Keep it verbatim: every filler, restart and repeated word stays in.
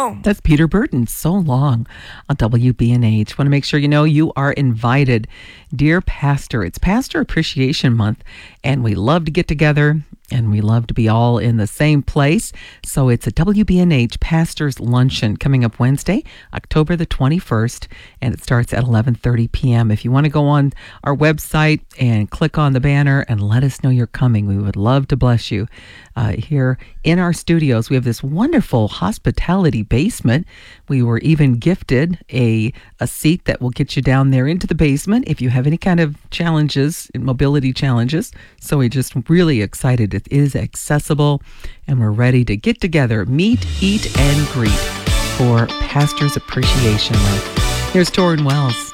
long. That's Peter Burton, So Long on W B N H. Want to make sure you know you are invited. Dear Pastor, it's Pastor Appreciation Month, and we love to get together, and we love to be all in the same place. So it's a W B N H Pastor's Luncheon coming up Wednesday, October the twenty-first, and it starts at eleven thirty p.m. If you want to go on our website and click on the banner and let us know you're coming, we would love to bless you. Uh, here in our studios, we have this wonderful hospitality basement. We were even gifted a, a seat that will get you down there into the basement if you have any kind of challenges, mobility challenges. So we're just really excited. It is accessible, and we're ready to get together, meet, eat, and greet for Pastor's Appreciation Month. Here's Torrin Wells.